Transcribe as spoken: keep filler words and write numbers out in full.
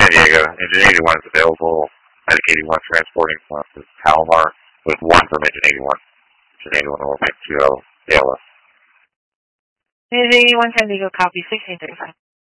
Diego. Engine eighty-one is available. Medic eighty-one transporting from Palomar with one from Engine eighty-one. Engine eighty-one will make two A L S. Engine eighty-one, San Diego, copy, sixteen thirty-five.